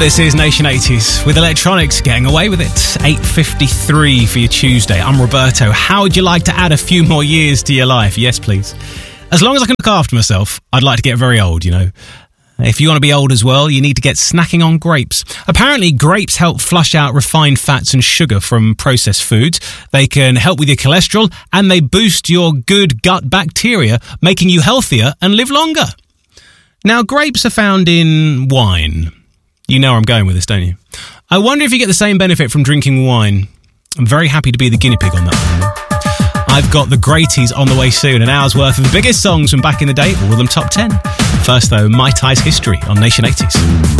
This is Nation 80s with Electronics getting away with it. 8:53 for your Tuesday. I'm Roberto. How would you like to add a few more years to your life? Yes, please. As long as I can look after myself, I'd like to get very old, you know. If you want to be old as well, you need to get snacking on grapes. Apparently, grapes help flush out refined fats and sugar from processed foods. They can help with your cholesterol, and they boost your good gut bacteria, making you healthier and live longer. Now, grapes are found in wine. You know where I'm going with this, don't you? I wonder if you get the same benefit from drinking wine. I'm very happy to be the guinea pig on that one. I've got the Greaties on the way soon, an hour's worth of the biggest songs from back in the day, all of them top 10. First, though, Mai Tai's History on Nation 80s.